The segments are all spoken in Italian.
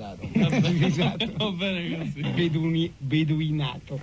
improvvisato. Va bene così. Beduinato.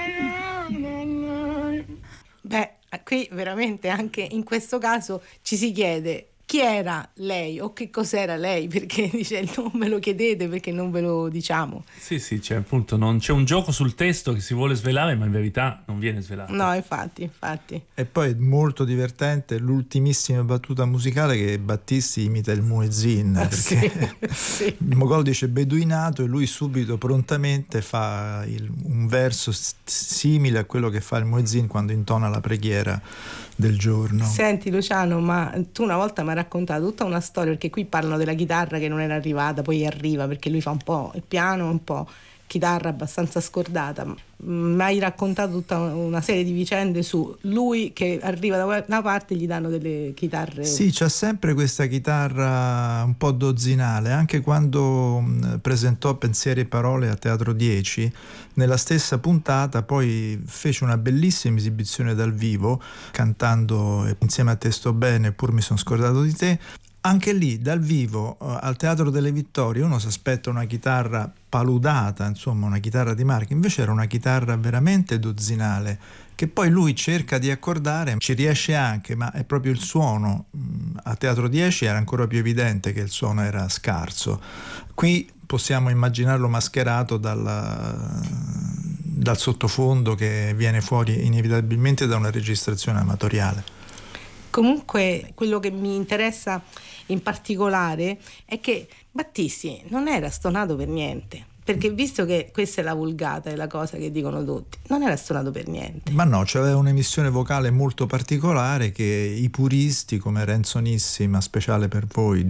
Beh, qui veramente anche in questo caso ci si chiede chi era lei o che cos'era lei, perché dice non me lo chiedete perché non ve lo diciamo. Sì, c'è appunto, non c'è un gioco sul testo che si vuole svelare, ma in verità non viene svelato. No, infatti. E poi molto divertente l'ultimissima battuta musicale che Battisti imita il muezzin, perché sì. Mogol dice beduinato e lui subito prontamente fa un verso simile a quello che fa il muezzin quando intona la preghiera del giorno. Senti Luciano, ma tu una volta mi hai raccontato tutta una storia, perché qui parlano della chitarra che non era arrivata, poi arriva perché lui fa un po' il piano, un po' chitarra abbastanza scordata. Mi hai raccontato tutta una serie di vicende su lui che arriva da una parte e gli danno delle chitarre. Sì, c'ha sempre questa chitarra un po' dozzinale, anche quando presentò Pensieri e Parole a Teatro 10, nella stessa puntata poi fece una bellissima esibizione dal vivo cantando Insieme a te sto bene, pur mi sono scordato di te. Anche lì dal vivo al Teatro delle Vittorie uno si aspetta una chitarra paludata, insomma una chitarra di marca, invece era una chitarra veramente dozzinale che poi lui cerca di accordare, ci riesce anche, ma è proprio il suono. A Teatro 10 era ancora più evidente che il suono era scarso. Qui possiamo immaginarlo mascherato dal sottofondo che viene fuori inevitabilmente da una registrazione amatoriale. Comunque quello che mi interessa in particolare è che Battisti non era stonato per niente, perché visto che questa è la vulgata, è la cosa che dicono tutti, non era stonato per niente. Ma no, c'aveva un'emissione vocale molto particolare che i puristi come Renzo Nissi, ma speciale per voi,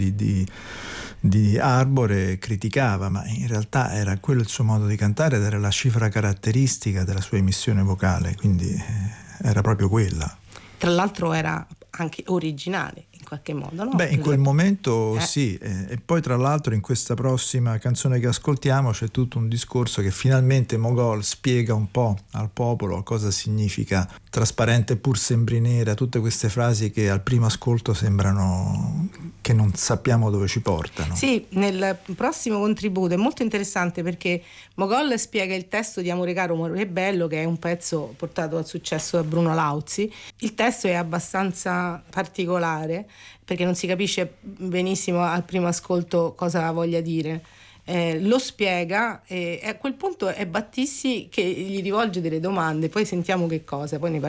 di Arbore criticava, ma in realtà era quello il suo modo di cantare ed era la cifra caratteristica della sua emissione vocale, quindi era proprio quella. Tra l'altro era anche originale in qualche modo, no? Beh, in quel momento sì, e poi tra l'altro in questa prossima canzone che ascoltiamo c'è tutto un discorso che finalmente Mogol spiega un po' al popolo cosa significa trasparente pur sembri nera, tutte queste frasi che al primo ascolto sembrano che non sappiamo dove ci portano. Sì, nel prossimo contributo è molto interessante perché Mogol spiega il testo di Amore caro, amore bello, che è un pezzo portato al successo da Bruno Lauzi. Il testo è abbastanza particolare perché non si capisce benissimo al primo ascolto cosa voglia dire. Lo spiega e a quel punto è Battisti che gli rivolge delle domande, poi sentiamo che cosa, poi ne